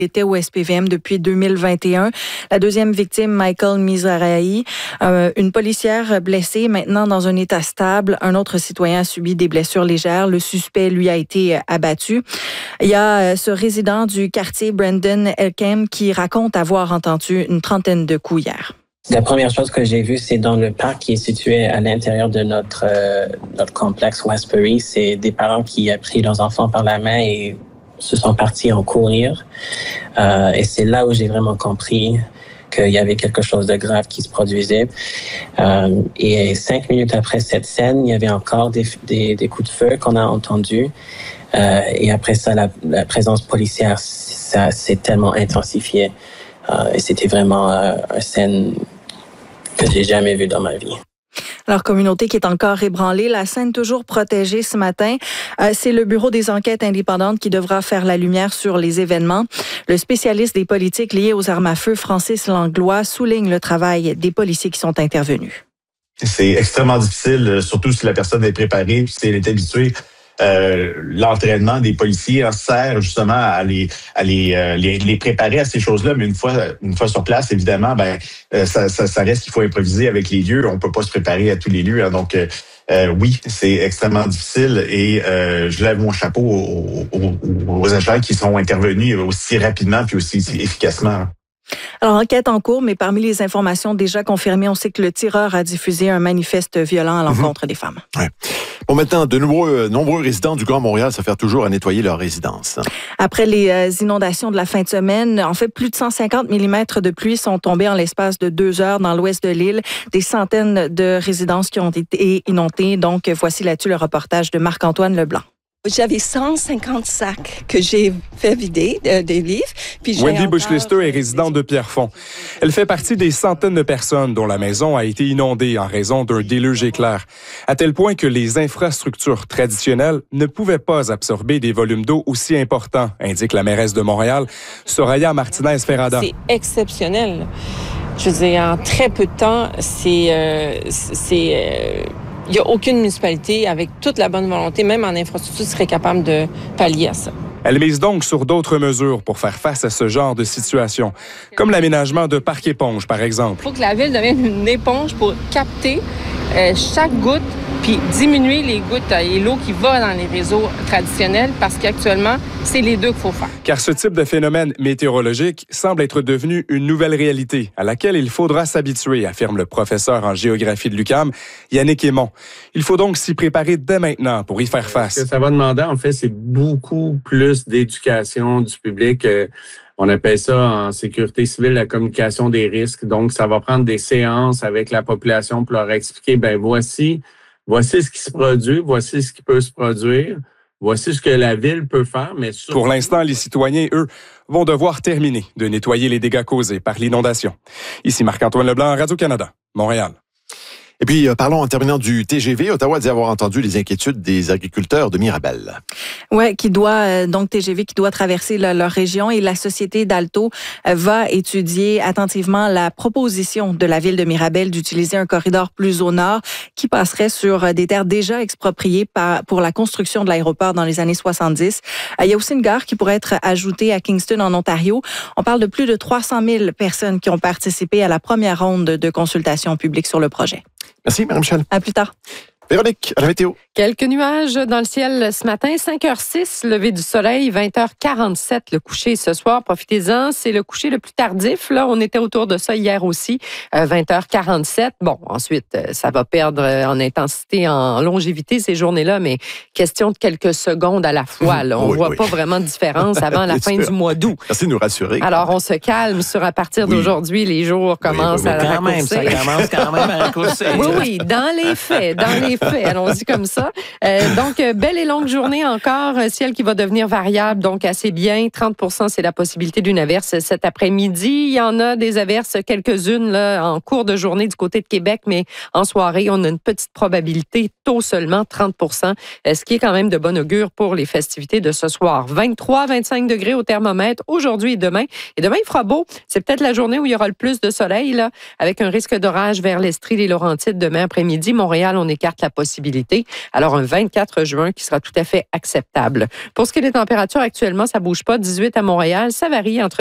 était au SPVM depuis 2021. La deuxième victime, Michael Mizrahi, une policière blessée, maintenant dans un état stable. Un autre citoyen a subi des blessures légères. Le suspect, lui, a été abattu. Il y a ce résident du quartier, Brandon Elkem, qui raconte avoir entendu une trentaine de coups hier. La première chose que j'ai vue, c'est dans le parc qui est situé à l'intérieur de notre complexe Westbury. C'est des parents qui ont pris leurs enfants par la main et se sont partis en courir. Et c'est là où j'ai vraiment compris qu'il y avait quelque chose de grave qui se produisait. Et 5 minutes après cette scène, il y avait encore des coups de feu qu'on a entendus. Et après ça, la présence policière, ça s'est tellement intensifié. Et c'était vraiment une scène que j'ai jamais vue dans ma vie. Alors, communauté qui est encore ébranlée, la scène toujours protégée ce matin. C'est le Bureau des enquêtes indépendantes qui devra faire la lumière sur les événements. Le spécialiste des politiques liées aux armes à feu, Francis Langlois, souligne le travail des policiers qui sont intervenus. C'est extrêmement difficile, surtout si la personne est préparée, si elle est habituée. L'entraînement des policiers sert justement à les préparer à ces choses-là, mais une fois sur place, évidemment, ça reste qu'il faut improviser avec les lieux. On peut pas se préparer à tous les lieux, hein, donc oui, c'est extrêmement difficile et je lève mon chapeau aux agents qui sont intervenus aussi rapidement puis aussi efficacement. Alors, enquête en cours, mais parmi les informations déjà confirmées, on sait que le tireur a diffusé un manifeste violent à l'encontre des femmes. Ouais. Bon, maintenant, de nombreux résidents du Grand Montréal s'affairent toujours à nettoyer leur résidence. Après les inondations de la fin de semaine, en fait, plus de 150 mm de pluie sont tombés en l'espace de 2 heures dans l'ouest de l'île. Des centaines de résidences qui ont été inondées. Donc, voici là-dessus le reportage de Marc-Antoine Leblanc. J'avais 150 sacs que j'ai fait vider des livres. Puis Wendy Bush-Lister est résidente de Pierrefonds. Elle fait partie des centaines de personnes dont la maison a été inondée en raison d'un déluge éclair, à tel point que les infrastructures traditionnelles ne pouvaient pas absorber des volumes d'eau aussi importants, indique la mairesse de Montréal, Soraya Martinez-Ferrada. C'est exceptionnel. Je veux dire, en très peu de temps, il n'y a aucune municipalité, avec toute la bonne volonté, même en infrastructure, serait capable de pallier à ça. Elle mise donc sur d'autres mesures pour faire face à ce genre de situation, comme l'aménagement de parcs éponges, par exemple. Il faut que la ville devienne une éponge pour capter chaque goutte, puis diminuer les gouttes et l'eau qui va dans les réseaux traditionnels, parce qu'actuellement, c'est les deux qu'il faut faire. Car ce type de phénomène météorologique semble être devenu une nouvelle réalité à laquelle il faudra s'habituer, affirme le professeur en géographie de l'UQAM, Yannick Aymon. Il faut donc s'y préparer dès maintenant pour y faire face. Ce que ça va demander, en fait, c'est beaucoup plus d'éducation du public. On appelle ça en sécurité civile la communication des risques. Donc, ça va prendre des séances avec la population pour leur expliquer, voici ce qui se produit, voici ce qui peut se produire, voici ce que la ville peut faire. Mais surtout... Pour l'instant, les citoyens, eux, vont devoir terminer de nettoyer les dégâts causés par l'inondation. Ici Marc-Antoine Leblanc, Radio-Canada, Montréal. Et puis, parlons en terminant du TGV. Ottawa dit avoir entendu les inquiétudes des agriculteurs de Mirabel. Oui, TGV qui doit traverser leur région et la société d'Alto va étudier attentivement la proposition de la ville de Mirabel d'utiliser un corridor plus au nord qui passerait sur des terres déjà expropriées pour la construction de l'aéroport dans les années 70. Il y a aussi une gare qui pourrait être ajoutée à Kingston en Ontario. On parle de plus de 300 000 personnes qui ont participé à la première ronde de consultation publique sur le projet. Merci, Mme Michel. À plus tard. Véronique, à la météo. Quelques nuages dans le ciel ce matin, 5h06, lever du soleil, 20h47 le coucher ce soir. Profitez-en, c'est le coucher le plus tardif. Là, on était autour de ça hier aussi, 20h47. Bon, ensuite, ça va perdre en intensité, en longévité ces journées-là, mais question de quelques secondes à la fois. Là. On voit pas vraiment de différence avant la fin du mois d'août. Merci de nous rassurer. Alors, on se calme sur à partir d'aujourd'hui, les jours commencent à raccourcir. Ça commence quand même à raccourcir. Oui, dans les faits, allons-y comme ça. Donc, belle et longue journée encore, ciel qui va devenir variable, donc assez bien. 30%, c'est la possibilité d'une averse cet après-midi. Il y en a des averses, quelques-unes là, en cours de journée du côté de Québec, mais en soirée, on a une petite probabilité, tôt seulement 30%, ce qui est quand même de bon augure pour les festivités de ce soir. 23-25 degrés au thermomètre aujourd'hui et demain. Et demain, il fera beau. C'est peut-être la journée où il y aura le plus de soleil, là, avec un risque d'orage vers l'Estrie, les Laurentides demain après-midi. Montréal, on écarte la possibilité. Alors, un 24 juin qui sera tout à fait acceptable. Pour ce qui est des températures, actuellement, ça bouge pas. 18 à Montréal, ça varie entre